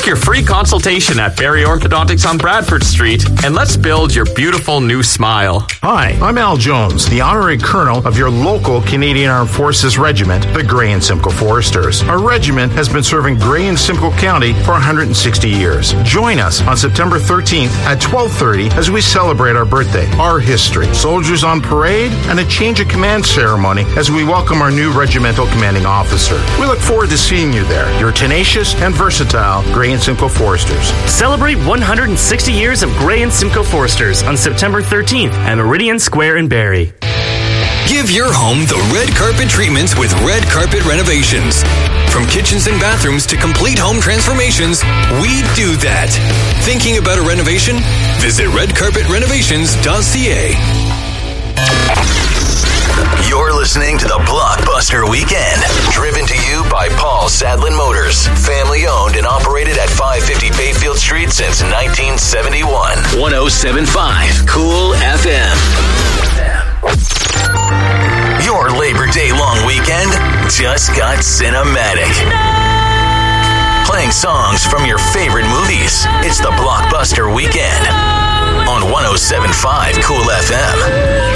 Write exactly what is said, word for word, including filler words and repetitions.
Book your free consultation at Barry Orthodontics on Bradford Street, and let's build your beautiful new smile. Hi, I'm Al Jones, the honorary colonel of your local Canadian Armed Forces regiment, the Grey and Simcoe Foresters. Our regiment has been serving Grey and Simcoe County for one hundred sixty years. Join us on September thirteenth at twelve thirty as we celebrate our birthday, our history, soldiers on parade, and a change of command ceremony as we welcome our new regimental commanding officer. We look forward to seeing you there. Your tenacious and versatile Grey and Simcoe Foresters. Celebrate one hundred sixty years of Grey and Simcoe Foresters on September thirteenth at Meridian Square in Barrie. Give your home the red carpet treatments with Red Carpet Renovations. From kitchens and bathrooms to complete home transformations, we do that. Thinking about a renovation? Visit red carpet renovations dot c a. You're listening to the Blockbuster Weekend, driven to you by Paul Sadlin Motors, family owned and operated at five fifty Bayfield Street since nineteen seventy-one. one oh seven point five Cool F M. Your Labor Day long weekend just got cinematic. Playing songs from your favorite movies. It's the Blockbuster Weekend on one oh seven point five Cool F M.